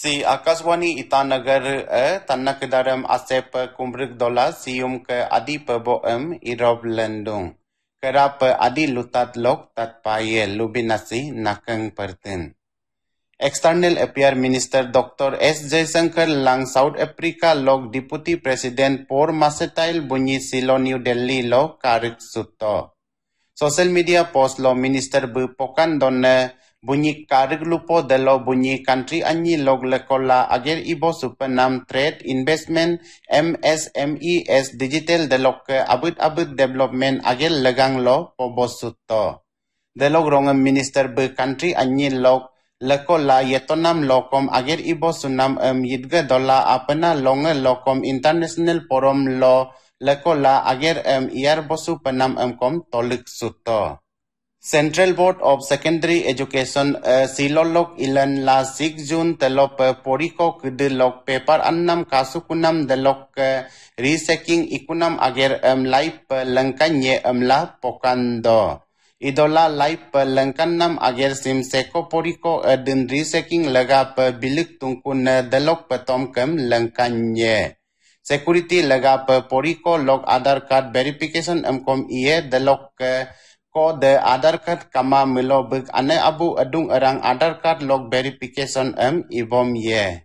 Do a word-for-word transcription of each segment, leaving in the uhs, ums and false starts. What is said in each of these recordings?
Si Akaswani Itanagar e Tanna Kedaram Asep Kumbrik Dola Sium ke Adi Peboem Irob Lendung. Kerap Adi Lutat Lok Tatpaye Lubinasi Nakang Pertin. External Affairs Minister Doctor S. Jaishankar lang South Africa log Deputy President por Masetail Bunyi Silo New Delhi lo Karik Suto. Social media post lo Minister Bupokan Donne bunyi karig lupo delo bunyi country anyi log lekola ager ibo supernam trade investment M S M E S digital delok ke abut abut development ager legang lo pobosutto. Delog rongam minister be country anyi log lekola yetonam lokom ager ibo sunam em yidga dola apena longe lokom international forum lo lekola ager em iar bosu penam em kom tolik sutto. Central Board of Secondary Education uh, Silolok ilan la six June telop uh, poriko kedelok paper annam kasukunam delok uh, reseking ikunam ager um, live uh, lengkanye um, la pokando. Idola live uh, lengkanam ager sim seko poriko uh, din reseking lega uh, bilik tungkun uh, delok petom kem lengkanye. Security lega uh, poriko log Aadhaar card verification umkom iye delok uh, ko de Aadhaar card kama milo beg ane abu adung erang Aadhaar card log verification em ibom ye.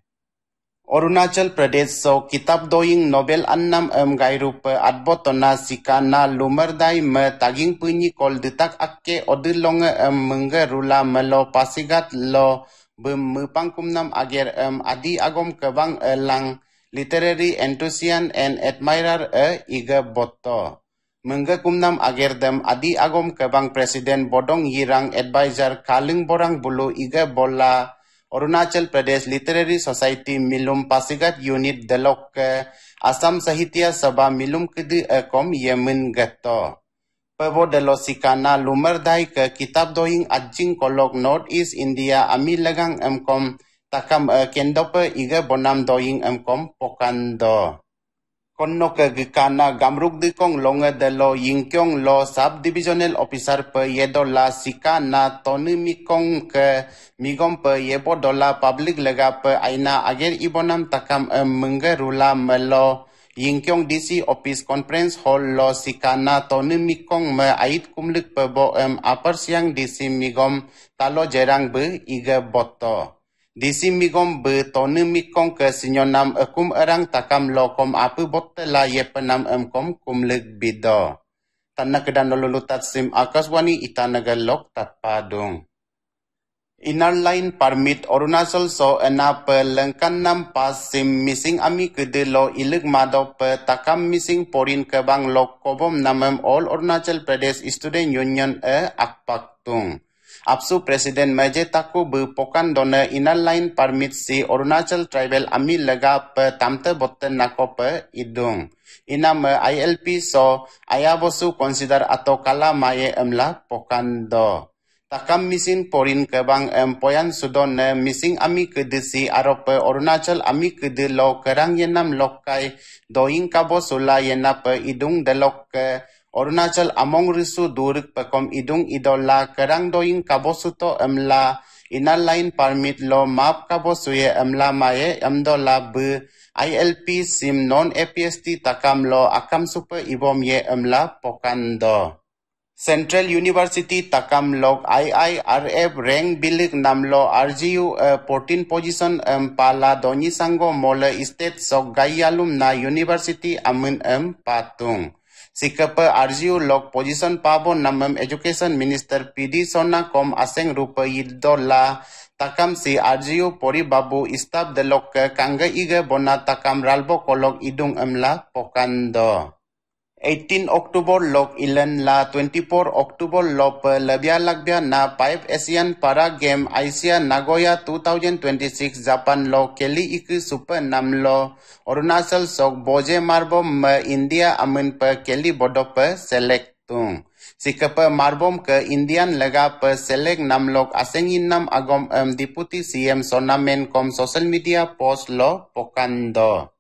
Arunachal Pradesh so kitab doing Nobel annam em gairup adbotona sikana lumerdai me taging punyi kol detak akke odilonge em menggerula melo pasigat lo bem mepangkumnam ager em adi agom kebang elang literary enthusiast and admirer e iga boto. Menggakumnam ager dem adi agom kebang Presiden Bodong Yirang Advisor Kaling Borang Bulu iga bola Arunachal Pradesh Literary Society Milum Pasigat Unit Delok ke Assam Sahitya Sabha Milum Kedi Ekom Yemen Gato. Pebo delo sikana lumerdai ke kitab doing ajing kolok North East India ami legang emkom takam uh, kendope iga bonam doing emkom pokando. Konno ke gikana gamruk dikong longa delo yingkyong lo subdivisional officer pe yedola sikana toni mikong ke migom pe yebo dola public lega pe aina ager ibonam takam em menggerula melo yingkyong D C office conference hall lo sikana toni mikong me ait kumlik pe bo em upper siang D C migom talo jerang be iga boto. D C migom be tonu mikong ke sinyonam ekum erang takam lokom apu botela ye penam emkom kumleg bido. Tanna kedan lulutat sim Akaswani Itanagar lok tatpadung. Inner line permit Arunachal so ena pe lengkan nam pas sim missing ami kede lo ilig mado pe takam missing porin kebang lok kobom namem all Arunachal Pradesh Student Union e akpaktung. Apsu Presiden Meje Taku Bupokan Dona Inner Line Permit si Arunachal Tribal Ami Lega pe tamte botten nako pe idung. Inam I L P so ayabosu consider atau kala maye emla pokando. Takam missing porin kebang empoyan sudon missing ami kedesi arope Arunachal ami kede lo kerang yenam lokai doing kabo sula yenap idung delok ke Arunachal among risu durik pekom idung idola kerang doing kabosuto emla inner line permit lo map kabosuye emla maye emdola be I L P sim non A P S T takam lo akam super ibom ye emla pokando. Central University takam log I I R F rank bilik namlo R G U uh, fourteen position em pala doni sango mole state sok gayalum na university amun em patung. Sikapa R G U log position pabo namam education minister P D Sona kom aseng rupa idola takam si R G U pori babu istab delok ke kangga iga bona takam ralbo kolog idung emla pokando. eighteen Oktober log ilan la twenty-four Oktober lop labia lagbia na five Asian Para Game Asia Nagoya twenty twenty-six Japan lo keli iku super nam lo Arunachal sok boje marbom India amun pe keli bodo pe select tung. Sikapa marbom ke Indian lega pe select nam lok asengin nam agom um, Deputy C M Sonamen kom social media post lo pokando.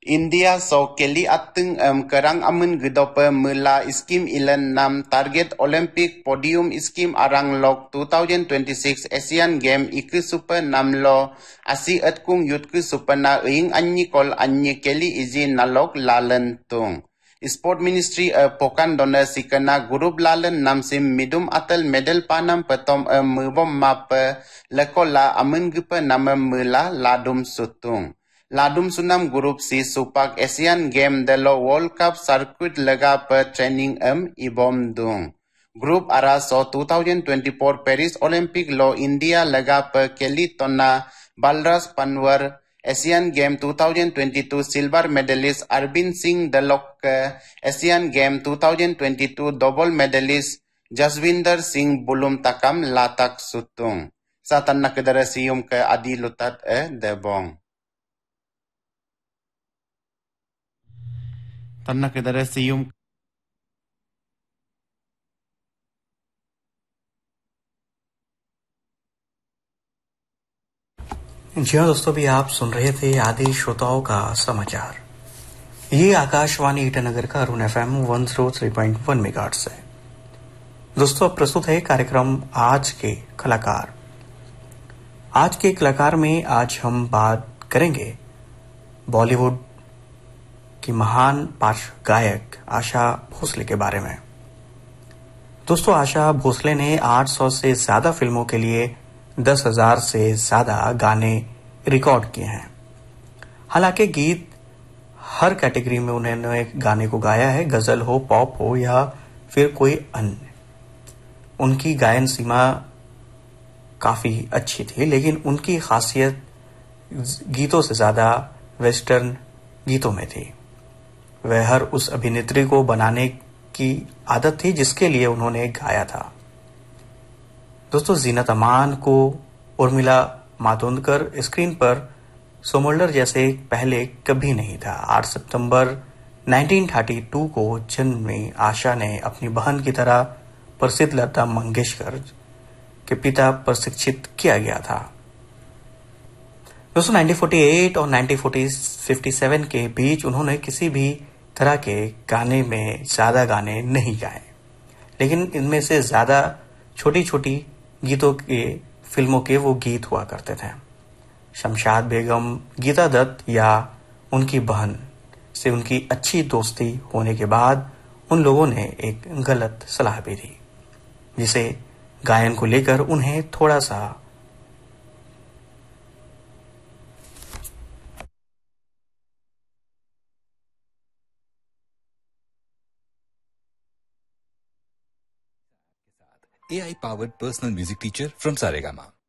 India so keli atung um, kerang amun gedope mula iskim ilan nam target Olympic podium iskim arang lok twenty twenty-six Asian Game iku super nam lo asi atkung yutku super na ing anyi kol anyi keli izin nalok lalen tung. Sport Ministry a pokan dona sikana gurub lalen nam sim midum atal medal panam petom a mubom map lekola amun gupa nama mula ladum sutung. Ladum Sunam Group si supak Asian Game delo World Cup circuit lega per training em ibom dung. Group ara so twenty twenty-four Paris Olympic lo India lega per Kelly Tonna Balras Panwar Asian Game twenty twenty-two silver medalist Arbind Singh Dalok Asian Game twenty twenty-two double medalist Jaswinder Singh Bulum Takam Latak Sutung. Satan nakadara siyum ke adi lutat e debong. Tanna के तरह सीयूम जी हाँ दोस्तों, भी आप सुन रहे थे आदि श्रोताओं का समाचार। ये आकाशवाणी ईटानगर का Arun F M one zero three point one megahertz है। दोस्तों अब प्रस्तुत है कार्यक्रम आज के कलाकार। आज के कलाकार में आज हम बात करेंगे बॉलीवुड की महान पार्श्व गायक आशा भोसले के बारे में। दोस्तों आशा भोसले ने आठ सौ से ज्यादा फिल्मों के लिए दस हजार से ज्यादा गाने रिकॉर्ड किए हैं। हालांकि गीत हर कैटेगरी में उन्होंने गाने को गाया है, गजल हो, पॉप हो या फिर कोई अन्य। उनकी गायन सीमा काफी अच्छी थी, लेकिन उनकी खासियत गीतों से ज्यादा वेस्टर्न गीतों में थी। वह हर उस अभिनेत्री को बनाने की आदत थी जिसके लिए उन्होंने गाया था। दोस्तों जीनत अमान को उर्मिला मातोंडकर स्क्रीन पर सोमोल्डर जैसे पहले कभी नहीं था। आठ सितंबर उन्नीस सौ बत्तीस को जन्मी आशा ने अपनी बहन की तरह प्रसिद्ध लता मंगेशकर के पिता प्रशिक्षित किया गया था। दोस्तों उन्नीस सौ अड़तालीस और उन्नीस सौ सत्तावन के बीच उन्होंने किसी भी तरह के गाने में ज्यादा गाने नहीं गाए, लेकिन इनमें से ज्यादा छोटी छोटी गीतों के फिल्मों के वो गीत हुआ करते थे। शमशाद बेगम, गीता दत्त या उनकी बहन से उनकी अच्छी दोस्ती होने के बाद उन लोगों ने एक गलत सलाह भी दी, जिसे गायन को लेकर उन्हें थोड़ा सा A I powered personal music teacher from Saregama.